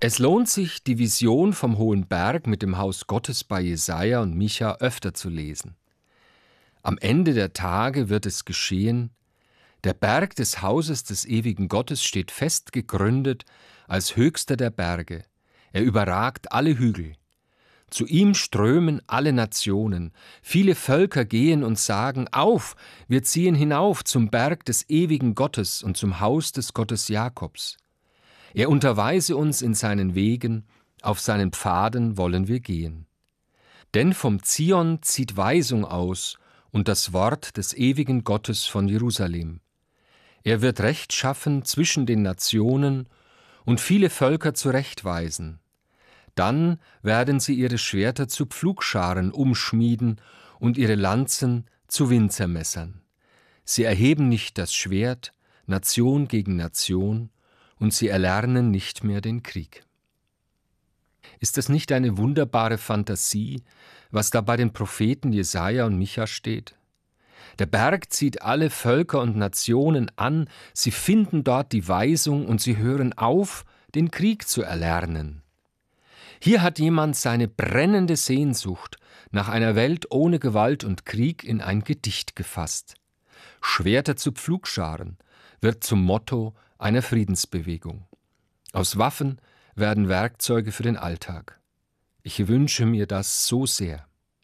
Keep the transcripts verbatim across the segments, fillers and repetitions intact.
Es lohnt sich, die Vision vom Hohen Berg mit dem Haus Gottes bei Jesaja und Micha öfter zu lesen. Am Ende der Tage wird es geschehen: Der Berg des Hauses des ewigen Gottes steht fest gegründet als höchster der Berge. Er überragt alle Hügel. Zu ihm strömen alle Nationen. Viele Völker gehen und sagen: Auf, wir ziehen hinauf zum Berg des ewigen Gottes und zum Haus des Gottes Jakobs. Er unterweise uns in seinen Wegen, auf seinen Pfaden wollen wir gehen. Denn vom Zion zieht Weisung aus und das Wort des ewigen Gottes von Jerusalem. Er wird Recht schaffen zwischen den Nationen und viele Völker zurechtweisen. Dann werden sie ihre Schwerter zu Pflugscharen umschmieden und ihre Lanzen zu Winzermessern. Sie erheben nicht das Schwert, Nation gegen Nation, und sie erlernen nicht mehr den Krieg. Ist das nicht eine wunderbare Fantasie, was da bei den Propheten Jesaja und Micha steht? Der Berg zieht alle Völker und Nationen an, sie finden dort die Weisung und sie hören auf, den Krieg zu erlernen. Hier hat jemand seine brennende Sehnsucht nach einer Welt ohne Gewalt und Krieg in ein Gedicht gefasst. Schwerter zu Pflugscharen wird zum Motto einer Friedensbewegung. Aus Waffen werden Werkzeuge für den Alltag. Ich wünsche mir das so sehr.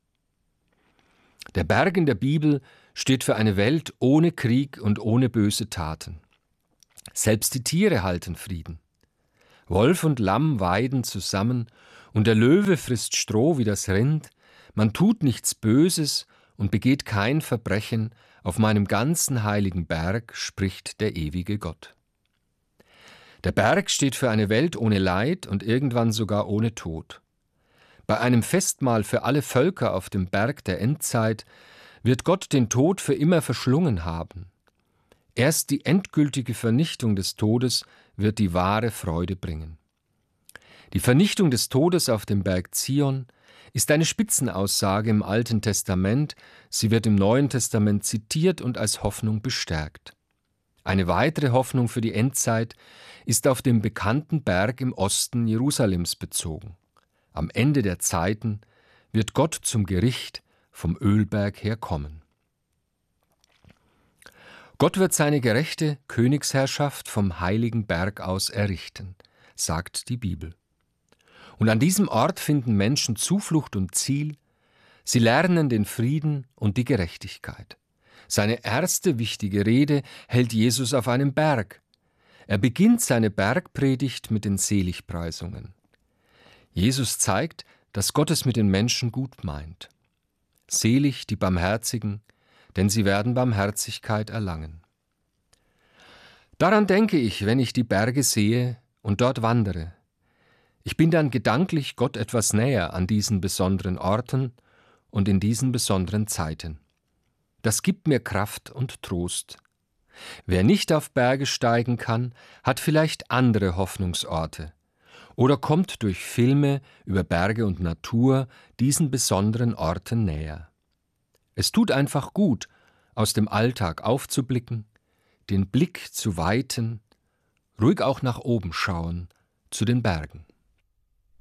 Der Berg in der Bibel steht für eine Welt ohne Krieg und ohne böse Taten. Selbst die Tiere halten Frieden. Wolf und Lamm weiden zusammen und der Löwe frisst Stroh wie das Rind. Man tut nichts Böses und begeht kein Verbrechen. Auf meinem ganzen heiligen Berg spricht der ewige Gott. Der Berg steht für eine Welt ohne Leid und irgendwann sogar ohne Tod. Bei einem Festmahl für alle Völker auf dem Berg der Endzeit wird Gott den Tod für immer verschlungen haben. Erst die endgültige Vernichtung des Todes wird die wahre Freude bringen. Die Vernichtung des Todes auf dem Berg Zion ist eine Spitzenaussage im Alten Testament, sie wird im Neuen Testament zitiert und als Hoffnung bestärkt. Eine weitere Hoffnung für die Endzeit ist auf dem bekannten Berg im Osten Jerusalems bezogen. Am Ende der Zeiten wird Gott zum Gericht vom Ölberg her kommen. Gott wird seine gerechte Königsherrschaft vom heiligen Berg aus errichten, sagt die Bibel. Und an diesem Ort finden Menschen Zuflucht und Ziel. Sie lernen den Frieden und die Gerechtigkeit. Seine erste wichtige Rede hält Jesus auf einem Berg. Er beginnt seine Bergpredigt mit den Seligpreisungen. Jesus zeigt, dass Gott es mit den Menschen gut meint. Selig die Barmherzigen, denn sie werden Barmherzigkeit erlangen. Daran denke ich, wenn ich die Berge sehe und dort wandere. Ich bin dann gedanklich Gott etwas näher an diesen besonderen Orten und in diesen besonderen Zeiten. Das gibt mir Kraft und Trost. Wer nicht auf Berge steigen kann, hat vielleicht andere Hoffnungsorte oder kommt durch Filme über Berge und Natur diesen besonderen Orten näher. Es tut einfach gut, aus dem Alltag aufzublicken, den Blick zu weiten, ruhig auch nach oben schauen, zu den Bergen.